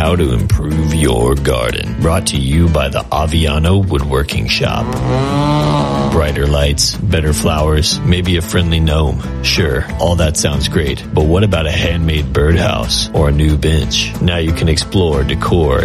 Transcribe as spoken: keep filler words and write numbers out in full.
how to improve your garden. Brought to you by the Aviano Woodworking Shop. Brighter lights, better flowers, maybe a friendly gnome. Sure, all that sounds great, but what about a handmade birdhouse or a new bench? Now you can explore decor